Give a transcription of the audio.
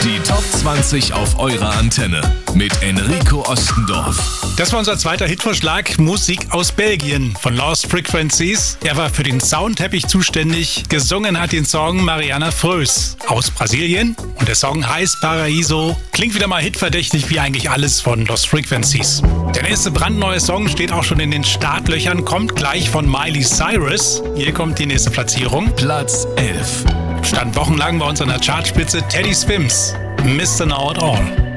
Die Top 20 auf eurer Antenne mit Enrico Ostendorf. Das war unser zweiter Hitvorschlag, Musik aus Belgien von Lost Frequencies. Er war für den Soundteppich zuständig. Gesungen hat den Song Mariana Frös aus Brasilien. Und der Song heißt Paraíso. Klingt wieder mal hitverdächtig wie eigentlich alles von Lost Frequencies. Der nächste brandneue Song steht auch schon in den Startlöchern, kommt gleich von Miley Cyrus. Hier kommt die nächste Platzierung. Platz 11. Stand wochenlang bei uns an der Chartspitze Teddy Swims, Mr. Know It All.